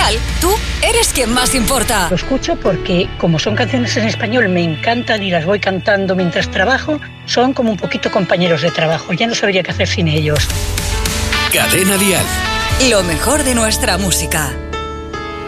Dial, tú eres quien más importa. Lo escucho porque, como son canciones en español, me encantan y las voy cantando mientras trabajo. Son como un poquito compañeros de trabajo. Ya no sabría qué hacer sin ellos. Cadena Dial. Lo mejor de nuestra música.